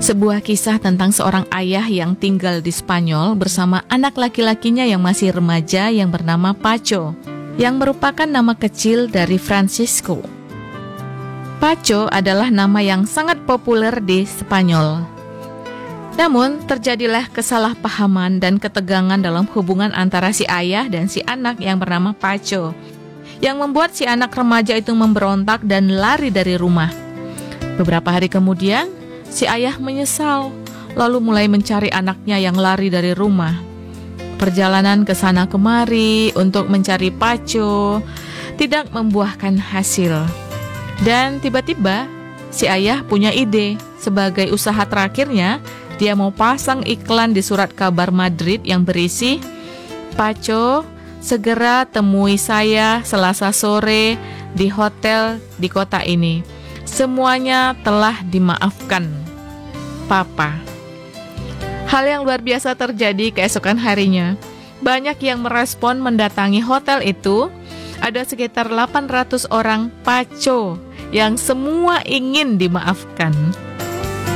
Sebuah kisah tentang seorang ayah yang tinggal di Spanyol bersama anak laki-lakinya yang masih remaja yang bernama Pacho, yang merupakan nama kecil dari Francisco. Pacho adalah nama yang sangat populer di Spanyol. Namun, terjadilah kesalahpahaman dan ketegangan dalam hubungan antara si ayah dan si anak yang bernama Pacho, yang membuat si anak remaja itu memberontak dan lari dari rumah. Beberapa hari kemudian, si ayah menyesal, lalu mulai mencari anaknya yang lari dari rumah. Perjalanan ke sana kemari untuk mencari Pacho tidak membuahkan hasil. Dan tiba-tiba, si ayah punya ide. Sebagai usaha terakhirnya, dia mau pasang iklan di surat kabar Madrid yang berisi, "Pacho, segera temui saya Selasa sore di hotel di kota ini. Semuanya telah dimaafkan, Papa." Hal yang luar biasa terjadi keesokan harinya. Banyak yang merespon mendatangi hotel itu. Ada sekitar 800 orang Pacho yang semua ingin dimaafkan.